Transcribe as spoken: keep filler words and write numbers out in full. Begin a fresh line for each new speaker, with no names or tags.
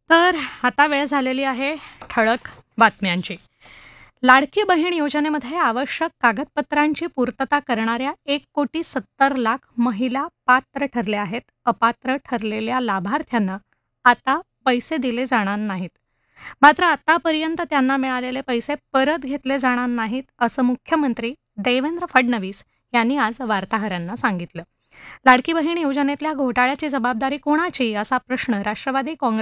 तर आता वेळ झालेली आहे ठळक बातम्यांची. लाडकी बहीण योजनेमध्ये आवश्यक कागदपत्रांची पूर्तता करणाऱ्या एक कोटी सत्तर लाख महिला पात्र ठरल्या आहेत. अपात्र ठरलेल्या लाभार्थ्यांना आता पैसे दिले जाणार नाहीत. मात्र आतापर्यंत त्यांना मिळालेले पैसे परत घेतले जाणार नाहीत, असं मुख्यमंत्री देवेंद्र फडणवीस यांनी आज वार्ताहरांना सांगितलं. लाडकी बहीण योजनेतल्या घोटाळ्याची जबाबदारी कोणाची, असा प्रश्न राष्ट्रवादी काँग्रेस